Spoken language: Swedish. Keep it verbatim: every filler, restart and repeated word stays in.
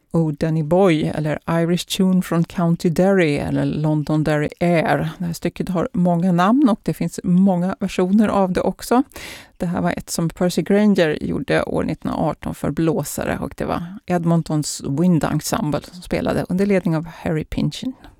Oh Danny Boy eller Irish Tune från County Derry eller Londonderry Air. Det här stycket har många namn och det finns många versioner av det också. Det här var ett som Percy Grainger gjorde år nittonhundraarton för blåsare och det var Edmontons Wind Ensemble som spelade under ledning av Harry Pynchon.